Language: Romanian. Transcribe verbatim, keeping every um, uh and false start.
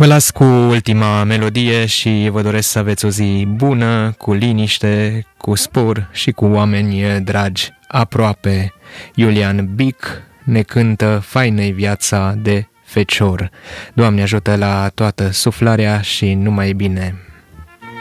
Vă las cu ultima melodie și vă doresc să aveți o zi bună, cu liniște, cu spor și cu oameni dragi aproape. Iulian Bic ne cântă Faină-i viața de fecior. Doamne ajută la toată suflarea și numai bine!